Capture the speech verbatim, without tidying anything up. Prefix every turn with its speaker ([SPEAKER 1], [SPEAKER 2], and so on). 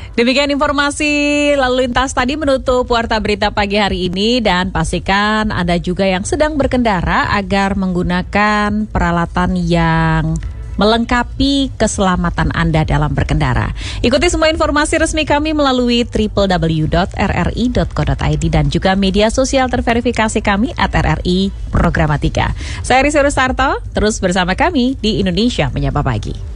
[SPEAKER 1] Demikian informasi lalu lintas tadi menutup Warta Berita pagi hari ini, dan pastikan Anda juga yang sedang berkendara agar menggunakan peralatan yang melengkapi keselamatan Anda dalam berkendara. Ikuti semua informasi resmi kami melalui w w w dot r r i dot co dot i d dan juga media sosial terverifikasi kami at R R I Programatika. Saya Risi Rustarto, terus bersama kami di Indonesia Menyapa Pagi.